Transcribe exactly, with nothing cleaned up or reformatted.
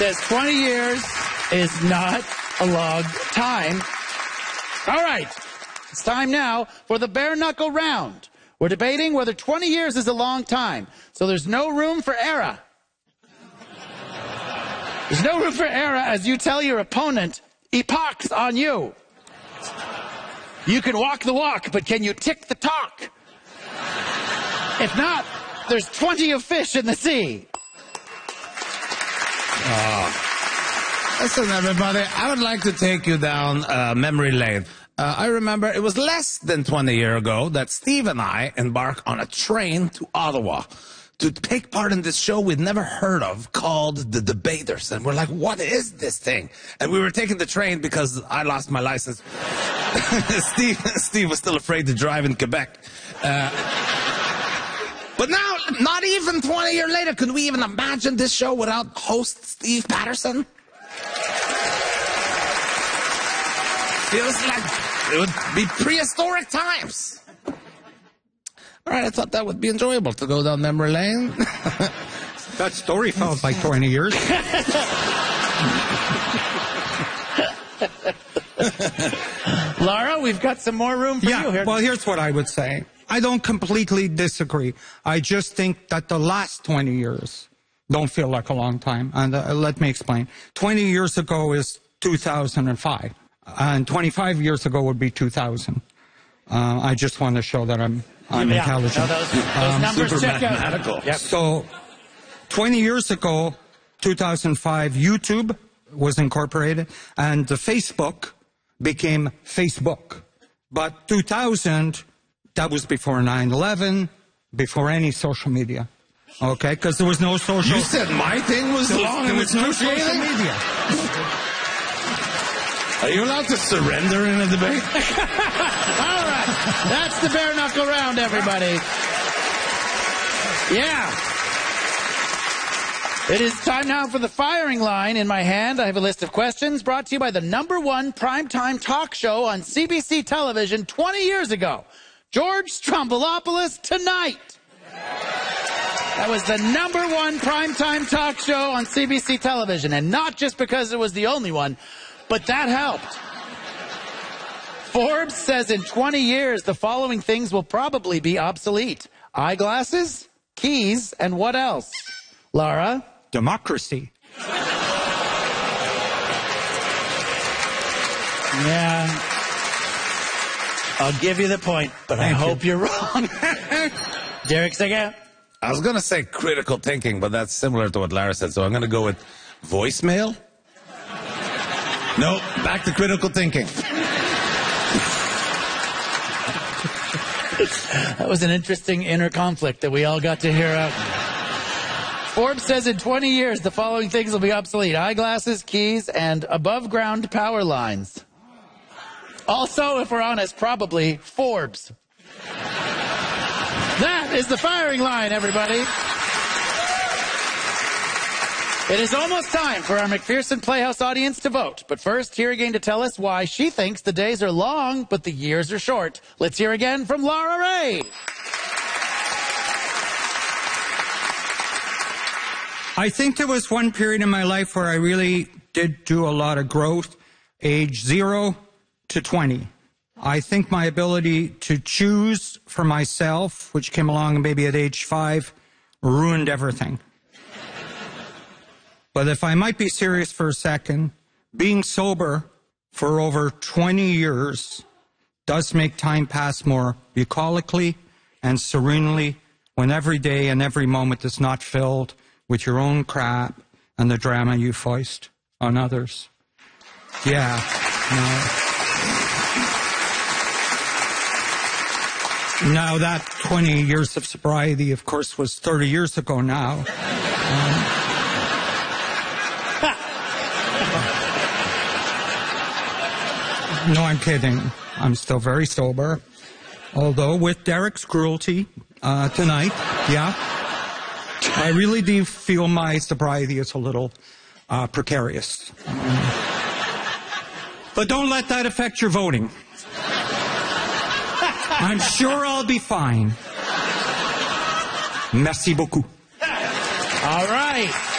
says twenty years is not a long time. All right. It's time now for the bare knuckle round. We're debating whether twenty years is a long time. So there's no room for error. There's no room for error as you tell your opponent, epoch's on you. You can walk the walk, but can you tick the talk? If not, there's twenty of fish in the sea. Oh. Listen, everybody, I would like to take you down uh, memory lane. Uh, I remember it was less than twenty years ago that Steve and I embarked on a train to Ottawa to take part in this show we'd never heard of called The Debaters. And we're like, what is this thing? And we were taking the train because I lost my license. Steve, Steve was still afraid to drive in Quebec. Uh, but now, not even twenty years later, could we even imagine this show without host Steve Patterson? Feels like it would be prehistoric times. All right, I thought that would be enjoyable to go down memory lane. That story felt like twenty years. Laura, we've got some more room for yeah, you here. Well, here's what I would say. I don't completely disagree. I just think that the last twenty years don't feel like a long time. And uh, let me explain. twenty years ago is two thousand five. And twenty-five years ago would be two thousand. Uh, I just want to show that I'm, I'm yeah. intelligent. No, those, those um, numbers super check mathematical. out. Yep. So twenty years ago, two thousand five, YouTube was incorporated, and the Facebook became Facebook. But two thousand, that was before nine eleven, before any social media. Okay, because there was no social... You said my thing was there, long there and was no social excruciating? media. Are you allowed to surrender in a debate? All right. That's the bare knuckle round, everybody. Yeah. It is time now for the firing line. In my hand, I have a list of questions brought to you by the number one primetime talk show on C B C television twenty years ago. George Stroumboulopoulos Tonight. That was the number one primetime talk show on C B C television. And not just because it was the only one, but that helped. Forbes says in twenty years, the following things will probably be obsolete. Eyeglasses, keys, and what else? Laura? Democracy. Yeah. I'll give you the point, but Thank I you. hope you're wrong. Derek Seguin? I was going to say critical thinking, but that's similar to what Lara said, so I'm going to go with voicemail. No, back to critical thinking. That was an interesting inner conflict that we all got to hear out. Forbes says in twenty years, the following things will be obsolete. Eyeglasses, keys, and above-ground power lines. Also, if we're honest, probably Forbes. That is the firing line, everybody. It is almost time for our McPherson Playhouse audience to vote. But first, here again to tell us why she thinks the days are long, but the years are short. Let's hear again from Laura Ray. I think there was one period in my life where I really did do a lot of growth, age zero to twenty. I think my ability to choose for myself, which came along maybe at age five, ruined everything. But if I might be serious for a second, being sober for over twenty years does make time pass more bucolically and serenely when every day and every moment is not filled with your own crap and the drama you foist on others. Yeah, no. Now that twenty years of sobriety, of course, was thirty years ago now. Um, no, I'm kidding. I'm still very sober. Although with Derek's cruelty uh, tonight, yeah, I really do feel my sobriety is a little uh, precarious. Um, but don't let that affect your voting. I'm sure I'll be fine. Merci beaucoup. All right.